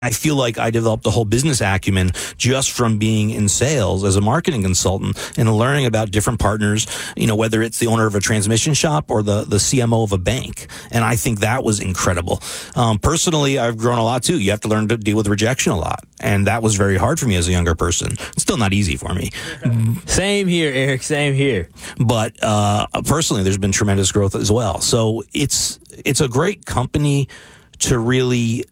I feel like I developed a whole business acumen just from being in sales as a marketing consultant and learning about different partners, whether it's the owner of a transmission shop or the CMO of a bank. And I think that was incredible. Personally, I've grown a lot too. You have to learn to deal with rejection a lot. And that was very hard for me as a younger person. It's still not easy for me. Same here, Eric. Same here. But personally, there's been tremendous growth as well. So it's a great company to really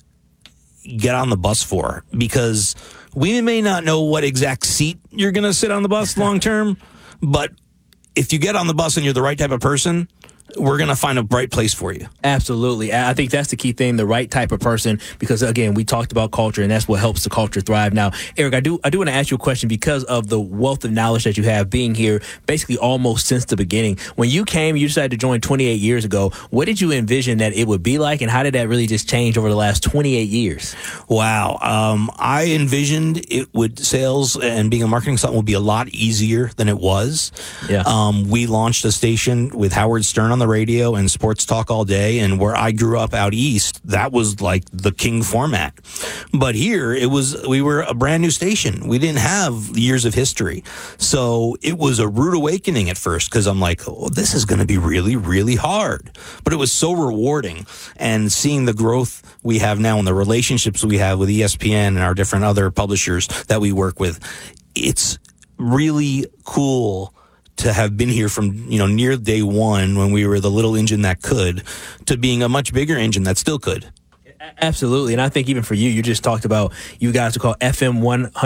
get on the bus for, because we may not know what exact seat you're going to sit on the bus long term, but if you get on the bus and you're the right type of person, we're going to find a bright place for you. Absolutely. I think that's the key thing, the right type of person, because again, we talked about culture and that's what helps the culture thrive. Now, Eric, I do want to ask you a question because of the wealth of knowledge that you have being here basically almost since the beginning. When you came, you decided to join 28 years ago. What did you envision that it would be like, and how did that really just change over the last 28 years? Wow. I envisioned sales and being a marketing consultant would be a lot easier than it was. Yeah. We launched a station with Howard Stern on the radio and sports talk all day, and where I grew up out east, that was like the king format. But here we were a brand new station. We didn't have years of history. So it was a rude awakening at first, because I'm like, oh, this is going to be really, really hard. But it was so rewarding, and seeing the growth we have now and the relationships we have with ESPN and our different other publishers that we work with, it's really cool to have been here from, near day one when we were the little engine that could, to being a much bigger engine that still could. Absolutely. And I think even for you just talked about you guys were called FM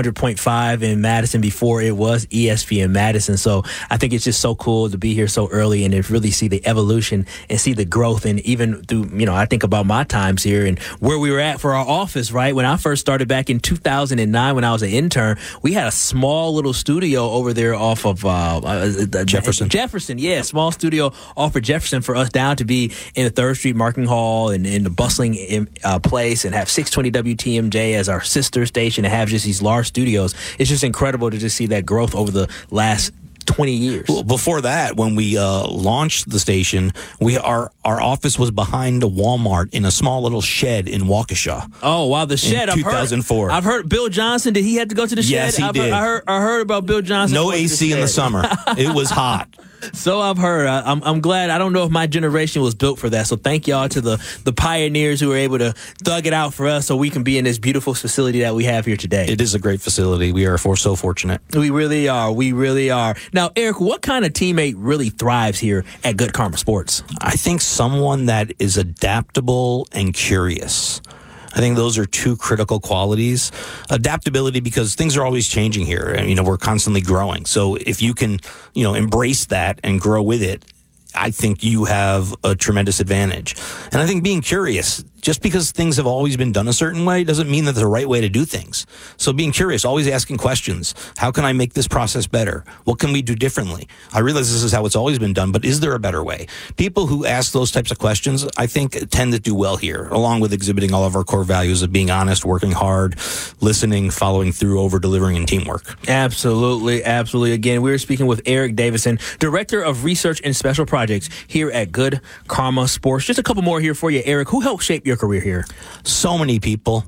100.5 in Madison before it was ESPN Madison. So I think it's just so cool to be here so early and to really see the evolution and see the growth. And even through, I think about my times here and where we were at for our office, right? When I first started back in 2009, when I was an intern, we had a small little studio over there off of Jefferson. Jefferson, yeah. Small studio off of Jefferson for us down to be in the 3rd Street Marketing Hall and in the bustling place and have 620 WTMJ as our sister station and have just these large studios. It's just incredible to just see that growth over the last 20 years. Well, before that, when we launched the station, our office was behind a Walmart in a small little shed in Waukesha. Oh, wow, the shed. In 2004. I've heard Bill Johnson, did he have to go to the shed? Yes, he did. I heard about Bill Johnson. No AC in the summer. It was hot. So I've heard. I'm glad. I don't know if my generation was built for that. So thank y'all to the pioneers who were able to thug it out for us so we can be in this beautiful facility that we have here today. It is a great facility. We are so fortunate. We really are. We really are. Now, Eric, what kind of teammate really thrives here at Good Karma Sports? I think someone that is adaptable and curious. I think those are two critical qualities. Adaptability, because things are always changing here. And, we're constantly growing. So if you can, embrace that and grow with it, I think you have a tremendous advantage. And I think being curious, just because things have always been done a certain way doesn't mean that there's a right way to do things. So being curious, always asking questions. How can I make this process better? What can we do differently? I realize this is how it's always been done, but is there a better way? People who ask those types of questions, I think, tend to do well here, along with exhibiting all of our core values of being honest, working hard, listening, following through, over-delivering, and teamwork. Absolutely, absolutely. Again, we're speaking with Eric Davison, Director of Research and Special Projects here at Good Karma Sports. Just a couple more here for you, Eric. Who helped shape your career here? So many people.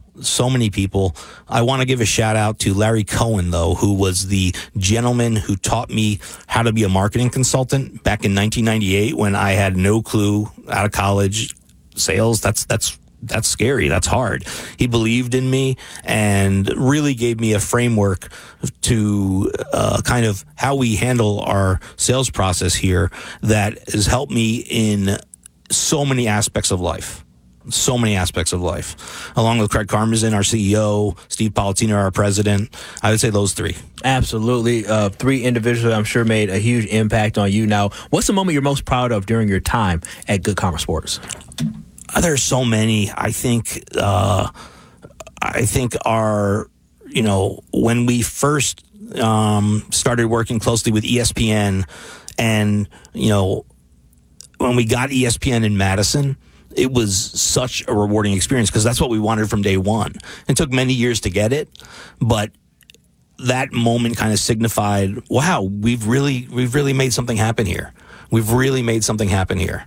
I want to give a shout out to Larry Cohen, though, who was the gentleman who taught me how to be a marketing consultant back in 1998 when I had no clue out of college. Sales, that's scary. That's hard. He believed in me and really gave me a framework to kind of how we handle our sales process here that has helped me in so many aspects of life. Along with Craig Karmazin, our CEO, Steve Palatina, our president. I would say those three. Absolutely. 3 individuals I'm sure made a huge impact on you. Now, what's the moment you're most proud of during your time at Good Karma Sports? There's so many. I think our, when we first started working closely with ESPN and, when we got ESPN in Madison, it was such a rewarding experience because that's what we wanted from day one. It took many years to get it, but that moment kind of signified, wow, we've really made something happen here.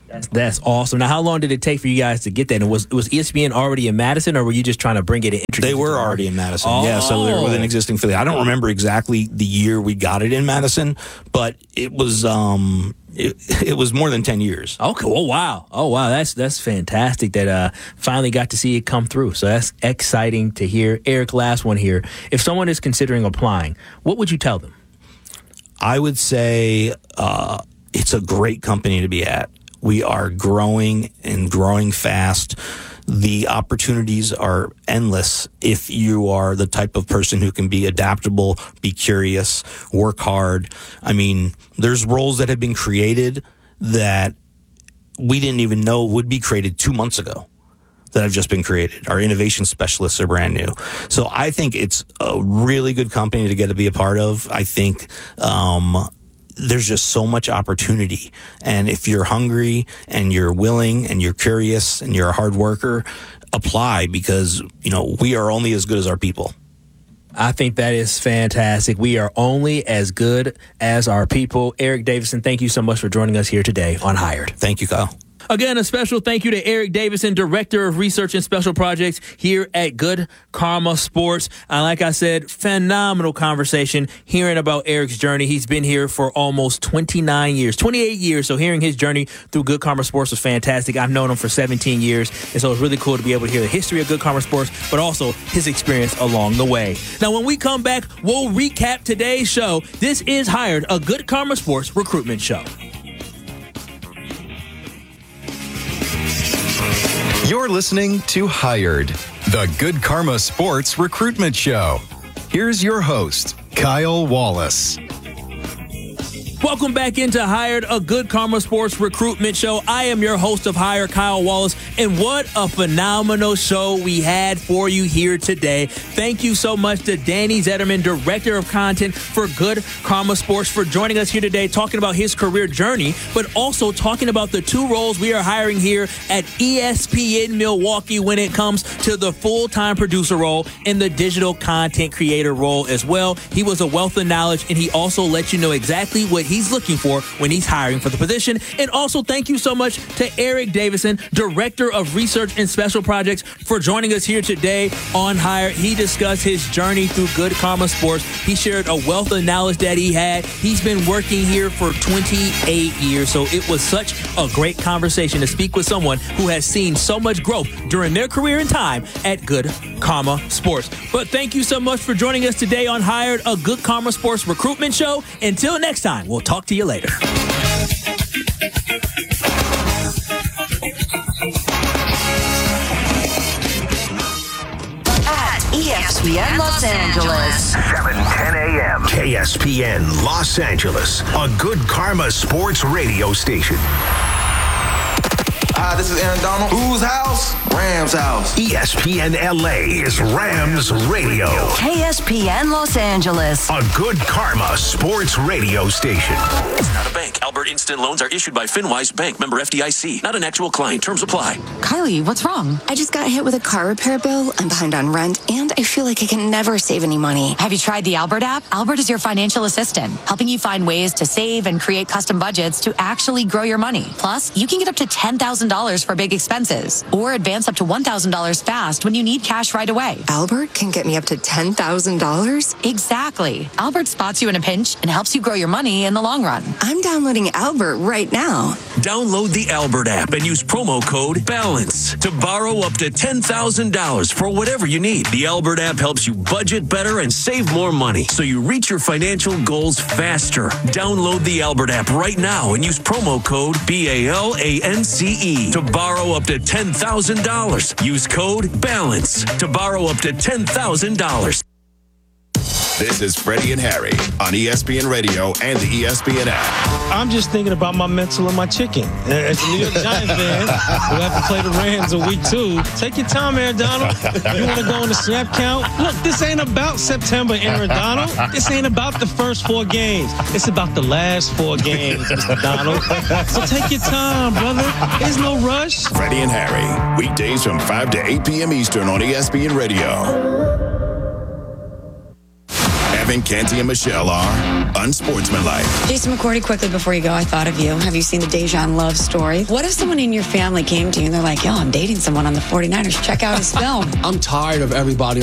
That's awesome. Now, how long did it take for you guys to get that? And was ESPN already in Madison, or were you just trying to bring it in? They were already in Madison. Oh. Yeah, so they were with an existing affiliate. I don't remember exactly the year we got it in Madison, but it was it was more than 10 years. Okay. Oh wow. That's fantastic. That finally got to see it come through. So that's exciting to hear. Eric, last one here. If someone is considering applying, what would you tell them? I would say it's a great company to be at. We are growing and growing fast. The opportunities are endless if you are the type of person who can be adaptable, be curious, work hard. I mean, there's roles that have been created that we didn't even know would be created 2 months ago that have just been created. Our innovation specialists are brand new. So I think it's a really good company to get to be a part of. I think there's just so much opportunity. And if you're hungry and you're willing and you're curious and you're a hard worker, apply, because, we are only as good as our people. I think that is fantastic. We are only as good as our people. Eric Davison, thank you so much for joining us here today on Hired. Thank you, Kyle. Again, a special thank you to Eric Davison, Director of Research and Special Projects here at Good Karma Sports. And like I said, phenomenal conversation hearing about Eric's journey. He's been here for almost 28 years. So hearing his journey through Good Karma Sports was fantastic. I've known him for 17 years. And so it's really cool to be able to hear the history of Good Karma Sports, but also his experience along the way. Now, when we come back, we'll recap today's show. This is Hired, a Good Karma Sports recruitment show. You're listening to Hired, the Good Karma Sports recruitment show. Here's your host, Kyle Wallace. Welcome back into Hired, a Good Karma Sports recruitment show. I am your host of Hired, Kyle Wallace, and what a phenomenal show we had for you here today. Thank you so much to Danny Zetterman, Director of Content for Good Karma Sports, for joining us here today, talking about his career journey, but also talking about the two roles we are hiring here at ESPN Milwaukee when it comes to the full-time producer role and the digital content creator role as well. He was a wealth of knowledge, and he also let you know exactly what he's looking for when he's hiring for the position. And also thank you so much to Eric Davison, Director of Research and Special Projects, for joining us here today on Hire. He discussed his journey through Good Karma Sports. He shared a wealth of knowledge that he had. He's been working here for 28 years. So it was such a great conversation to speak with someone who has seen so much growth during their career and time at Good Karma Sports. But thank you so much for joining us today on Hired, a Good Karma Sports recruitment show. Until next time, we'll talk to you later. At ESPN Los Angeles. 7:10 a.m. KSPN Los Angeles, a Good Karma Sports radio station. Hi, this is Aaron Donald. Whose house? Rams house. ESPN LA is Rams Radio. KSPN Los Angeles. A Good Karma Sports radio station. It's not a bank. Albert Instant Loans are issued by FinWise Bank, member FDIC. Not an actual client. Terms apply. Kylie, what's wrong? I just got hit with a car repair bill. I'm behind on rent, and I feel like I can never save any money. Have you tried the Albert app? Albert is your financial assistant, helping you find ways to save and create custom budgets to actually grow your money. Plus, you can get up to $10,000 for big expenses, or advance up to $1,000 fast when you need cash right away. Albert can get me up to $10,000? Exactly. Albert spots you in a pinch and helps you grow your money in the long run. I'm downloading Albert right now. Download the Albert app and use promo code BALANCE to borrow up to $10,000 for whatever you need. The Albert app helps you budget better and save more money, so you reach your financial goals faster. Download the Albert app right now and use promo code BALANCE to borrow up to $10,000. Use code BALANCE to borrow up to $10,000. This is Freddie and Harry on ESPN Radio and the ESPN app. I'm just thinking about my mental and my chicken. As a New York Giants fan, who have to play the Rams in week 2, take your time, Aaron Donald. You want to go in the snap count? Look, this ain't about September, Aaron Donald. This ain't about the first 4 games. It's about the last 4 games, Mr. Donald. So take your time, brother. There's no rush. Freddie and Harry, weekdays from 5 to 8 p.m. Eastern on ESPN Radio. Kevin, Canty, and Michelle are unsportsmanlike. Jason McCourty, quickly before you go, I thought of you. Have you seen the Dejan Love story? What if someone in your family came to you and they're like, yo, I'm dating someone on the 49ers. Check out his film. I'm tired of everybody